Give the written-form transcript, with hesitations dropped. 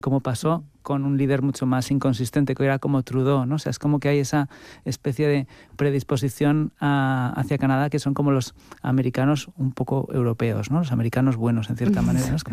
como pasó con un líder mucho más inconsistente, que era como Trudeau, ¿no? O sea, es como que hay esa especie de predisposición hacia Canadá, que son como los americanos un poco europeos, ¿no? Los americanos buenos, en cierta manera, ¿no?